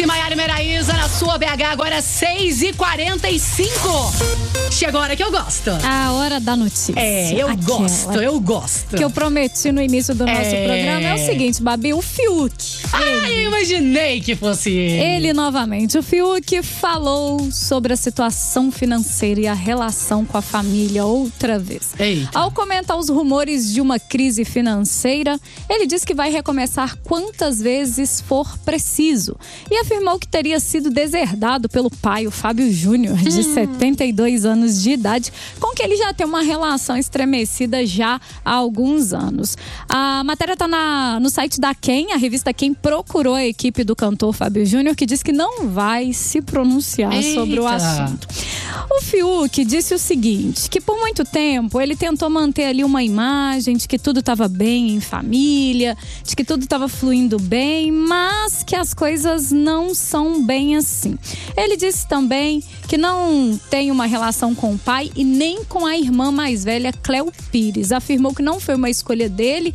Cassi, Maiara e Meraísa na sua BH, agora é 6h45. Chegou a hora que eu gosto. A hora da notícia. Eu gosto. Que eu prometi no início do nosso programa é o seguinte, Babi, o Fiuk. Eu imaginei que fosse ele. Ele novamente, o Fiuk falou sobre a situação financeira e a relação com a família outra vez. Eita. Ao comentar os rumores de uma crise financeira, ele disse que vai recomeçar quantas vezes for preciso e afirmou que teria sido deserdado pelo pai, o Fábio Júnior, de 72 anos de idade, com que ele já tem uma relação estremecida já há alguns anos. A matéria está no site da Quem, a revista Quem procurou a equipe do cantor Fábio Júnior, que diz que não vai se pronunciar sobre o assunto. O Fiuk disse o seguinte, que por muito tempo ele tentou manter ali uma imagem de que tudo estava bem em família, de que tudo estava fluindo bem, mas que as coisas não são bem assim. Ele disse também que não tem uma relação com o pai e nem com a irmã mais velha, Cléo Pires. Afirmou que não foi uma escolha dele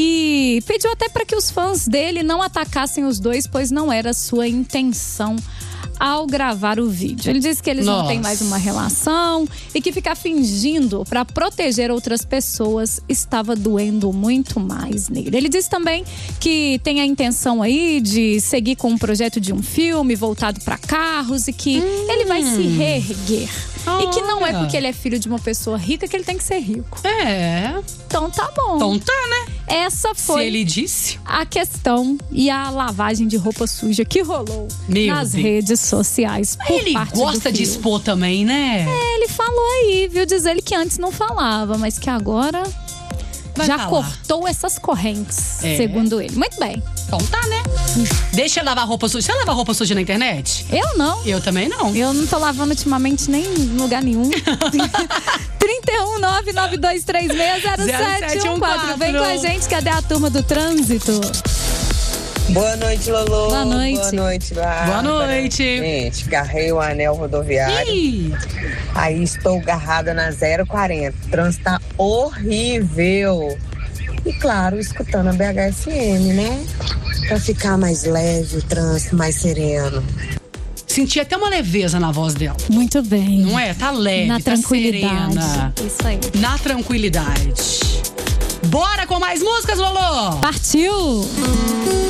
e pediu até para que os fãs dele não atacassem os dois, pois não era sua intenção ao gravar o vídeo. Ele disse que eles não têm mais uma relação e que ficar fingindo para proteger outras pessoas estava doendo muito mais nele. Ele disse também que tem a intenção aí de seguir com um projeto de um filme voltado para carros e que ele vai se reerguer. E que não é porque ele é filho de uma pessoa rica que ele tem que ser rico. Então tá bom. Então tá, né? Essa foi Se ele disse a questão e a lavagem de roupa suja que rolou nas redes sociais por ele parte gosta do de Fiuk. expor também, né? Ele falou aí, viu? Diz ele que antes não falava, mas que agora Vai já falar. cortou essas correntes, segundo ele. Muito bem. Então tá, né? Deixa eu lavar roupa suja. Você lava roupa suja na internet? Eu não. Eu também não. Eu não tô lavando ultimamente nem em lugar nenhum. 31992360714. Vem com a gente, cadê a turma do trânsito? Boa noite, Lolo. Boa noite. Boa noite, Bárbara. Boa noite. Gente, garrei o anel rodoviário. Ih, Aí estou garrada na 040. O trânsito tá horrível. E claro, escutando a BHFM, né? Pra ficar mais leve o trânsito, mais sereno. senti até uma leveza na voz dela. Muito bem. Não é? Tá leve, Na tá tranquilidade. serena. Isso aí. Na tranquilidade. Bora com mais músicas, Lolo? Partiu!